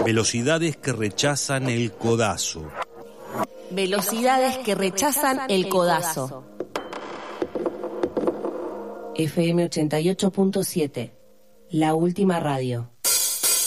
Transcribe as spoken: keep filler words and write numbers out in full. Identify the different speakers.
Speaker 1: Velocidades que rechazan el codazo.
Speaker 2: Velocidades que rechazan el codazo. F M ochenta y ocho punto siete, la última radio.